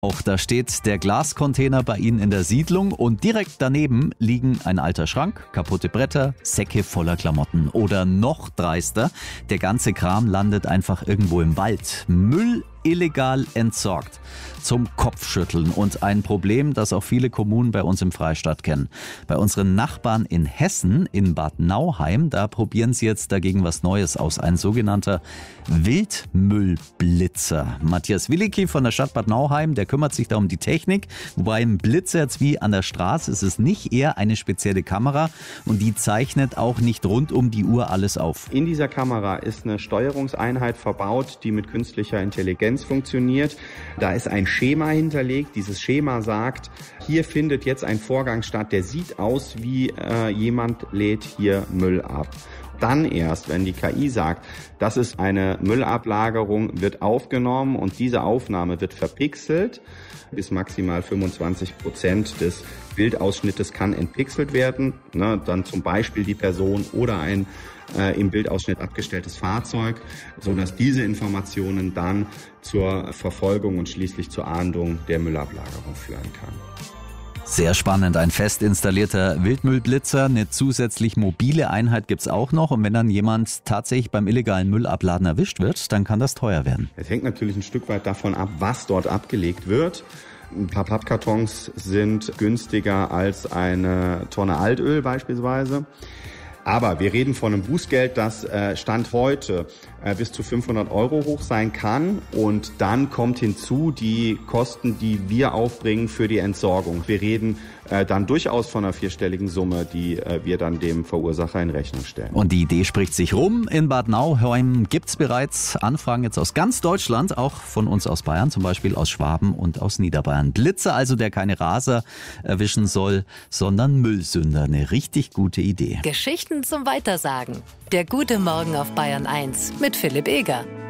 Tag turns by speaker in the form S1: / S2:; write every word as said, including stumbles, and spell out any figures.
S1: Auch da steht der Glascontainer bei Ihnen in der Siedlung und direkt daneben liegen ein alter Schrank, kaputte Bretter, Säcke voller Klamotten. Oder noch dreister, der ganze Kram landet einfach irgendwo im Wald. Müll illegal entsorgt. Zum Kopfschütteln und ein Problem, das auch viele Kommunen bei uns im Freistaat kennen. Bei unseren Nachbarn in Hessen, in Bad Nauheim, da probieren sie jetzt dagegen was Neues aus. Ein sogenannter Wildmüllblitzer. Matthias Willicki von der Stadt Bad Nauheim, der kümmert sich da um die Technik. Wobei ein Blitzer jetzt wie an der Straße ist es nicht, eher eine spezielle Kamera und die zeichnet auch nicht rund um die Uhr alles auf.
S2: In dieser Kamera ist eine Steuerungseinheit verbaut, die mit künstlicher Intelligenz funktioniert. Da ist ein Schema hinterlegt. Dieses Schema sagt, hier findet jetzt ein Vorgang statt, der sieht aus wie äh, jemand lädt hier Müll ab. Dann erst, wenn die K I sagt, das ist eine Müllablagerung, wird aufgenommen und diese Aufnahme wird verpixelt. Bis maximal fünfundzwanzig Prozent des Bildausschnittes kann entpixelt werden. Ne, dann zum Beispiel die Person oder ein äh, im Bildausschnitt abgestelltes Fahrzeug, sodass diese Informationen dann zur Verfolgung und schließlich zur Ahndung der Müllablagerung führen kann.
S1: Sehr spannend, ein fest installierter Wildmüllblitzer, eine zusätzlich mobile Einheit gibt's auch noch und wenn dann jemand tatsächlich beim illegalen Müllabladen erwischt wird, dann kann das teuer werden.
S2: Es hängt natürlich ein Stück weit davon ab, was dort abgelegt wird. Ein paar Pappkartons sind günstiger als eine Tonne Altöl beispielsweise. Aber wir reden von einem Bußgeld, das äh, Stand heute äh, bis zu fünfhundert Euro hoch sein kann. Und dann kommt hinzu die Kosten, die wir aufbringen für die Entsorgung. Wir reden äh, dann durchaus von einer vierstelligen Summe, die äh, wir dann dem Verursacher in Rechnung stellen.
S1: Und die Idee spricht sich rum. In Bad Nauheim gibt's bereits Anfragen jetzt aus ganz Deutschland, auch von uns aus Bayern, zum Beispiel aus Schwaben und aus Niederbayern. Blitzer also, der keine Raser erwischen soll, sondern Müllsünder. Eine richtig gute Idee.
S3: Geschichten zum Weitersagen. Der gute Morgen auf Bayern eins mit Philipp Eger.